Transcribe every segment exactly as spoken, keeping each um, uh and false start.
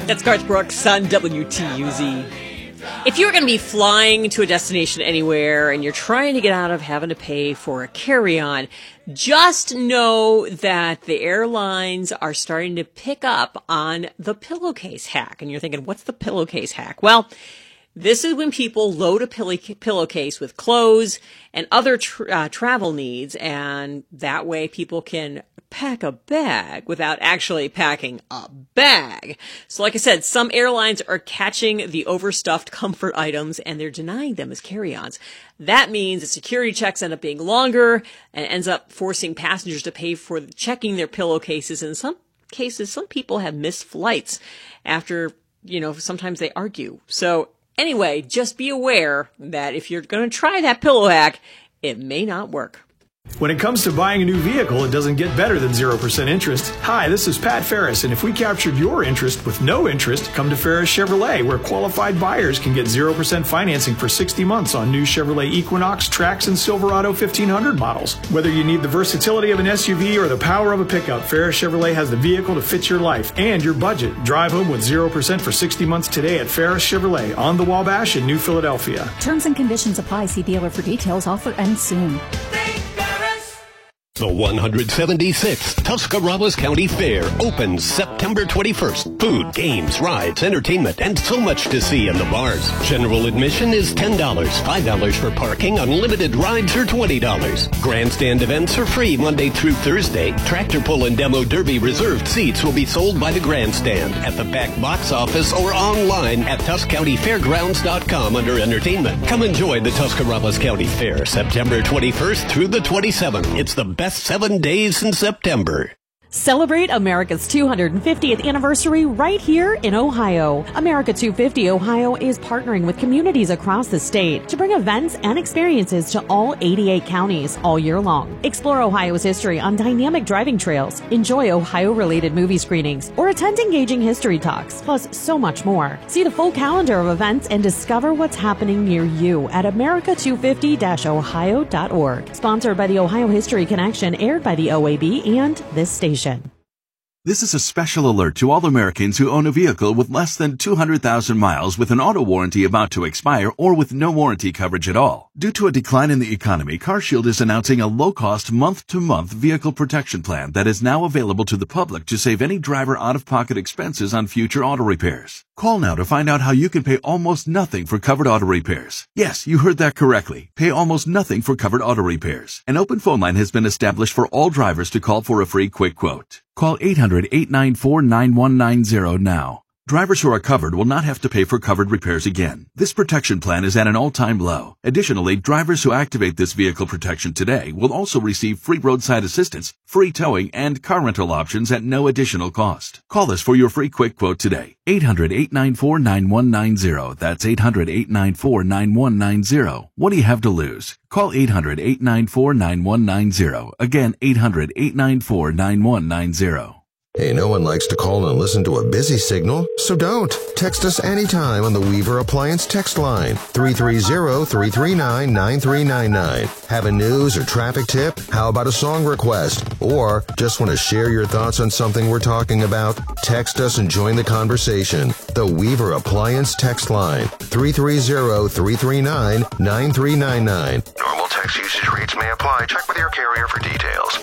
That's Garth Brooks on W T U Z. If you're going to be flying to a destination anywhere and you're trying to get out of having to pay for a carry-on, just know that the airlines are starting to pick up on the pillowcase hack. And you're thinking, what's the pillowcase hack? Well, this is when people load a pillow- pillowcase with clothes and other tr- uh, travel needs, and that way people can pack a bag without actually packing a bag. So like I said, some airlines are catching the overstuffed comfort items and they're denying them as carry-ons. That means that security checks end up being longer and ends up forcing passengers to pay for checking their pillowcases. In some cases, some people have missed flights after, you know, sometimes they argue. So anyway, just be aware that if you're going to try that pillow hack, it may not work. When it comes to buying a new vehicle, it doesn't get better than zero percent interest. Hi, this is Pat Ferris, and if we captured your interest with no interest, come to Ferris Chevrolet, where qualified buyers can get zero percent financing for sixty months on new Chevrolet Equinox, Trax, and Silverado fifteen hundred models. Whether you need the versatility of an S U V or the power of a pickup, Ferris Chevrolet has the vehicle to fit your life and your budget. Drive home with zero percent for sixty months today at Ferris Chevrolet on the Wabash in New Philadelphia. Terms and conditions apply. See dealer for details. Offer ends soon. The one hundred seventy-sixth Tuscarawas County Fair opens September twenty-first. Food, games, rides, entertainment, and so much to see in the bars. General admission is ten dollars, five dollars for parking, unlimited rides are twenty dollars. Grandstand events are free Monday through Thursday. Tractor pull and demo derby reserved seats will be sold by the grandstand, at the back box office, or online at Tusc County Fairgrounds dot com under entertainment. Come enjoy the Tuscarawas County Fair September twenty-first through the twenty-seventh. It's the best seven days in September. Celebrate America's two hundred fiftieth anniversary right here in Ohio. America two fifty Ohio is partnering with communities across the state to bring events and experiences to all eighty-eight counties all year long. Explore Ohio's history on dynamic driving trails, enjoy Ohio-related movie screenings, or attend engaging history talks, plus so much more. See the full calendar of events and discover what's happening near you at America two fifty Ohio dot org. Sponsored by the Ohio History Connection, aired by the O A B and this station. This is a special alert to all Americans who own a vehicle with less than two hundred thousand miles with an auto warranty about to expire or with no warranty coverage at all. Due to a decline in the economy, CarShield is announcing a low-cost month-to-month vehicle protection plan that is now available to the public to save any driver out-of-pocket expenses on future auto repairs. Call now to find out how you can pay almost nothing for covered auto repairs. Yes, you heard that correctly. Pay almost nothing for covered auto repairs. An open phone line has been established for all drivers to call for a free quick quote. Call eight hundred, eight nine four, nine one nine zero now. Drivers who are covered will not have to pay for covered repairs again. This protection plan is at an all-time low. Additionally, drivers who activate this vehicle protection today will also receive free roadside assistance, free towing, and car rental options at no additional cost. Call us for your free quick quote today. eight hundred, eight nine four, nine one nine zero. That's eight hundred, eight nine four, nine one nine zero. What do you have to lose? Call eight hundred, eight nine four, nine one nine zero. Again, eight hundred, eight nine four, nine one nine zero. Hey, no one likes to call and listen to a busy signal, so don't. Text us anytime on the Weaver Appliance text line, three three zero, three three nine, nine three nine nine. Have a news or traffic tip? How about a song request? Or just want to share your thoughts on something we're talking about? Text us and join the conversation. The Weaver Appliance text line, three three zero, three three nine, nine three nine nine. Normal text usage rates may apply. Check with your carrier for details.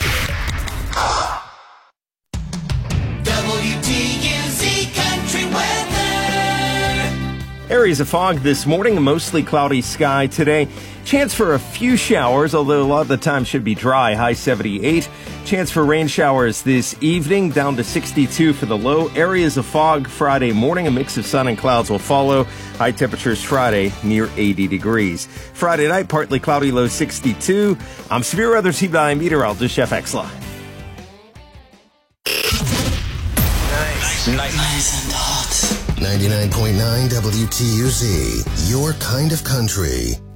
W T U Z Country Weather. Areas of fog this morning, a mostly cloudy sky today. Chance for a few showers, although a lot of the time should be dry, high seventy-eight. Chance for rain showers this evening, down to sixty-two for the low. Areas of fog Friday morning, a mix of sun and clouds will follow. High temperatures Friday near eighty degrees. Friday night, partly cloudy, low sixty-two. I'm Severe Weather Team nine meteorologist Jeff Exline. Nice. Nice and hot. ninety-nine point nine W T U Z, your kind of country.